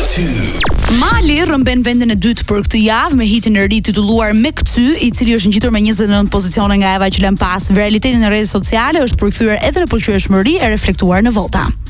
Mali rrëmben vendin e dytë për këtë javë me hitin e ri titulluar Me Kty, i cili është ngjitur me 29 pozicione nga Eva që lën pas. Viralitetin e rrjeteve sociale është përkthyer edhe në përqyeshmëri e reflektuar në vota.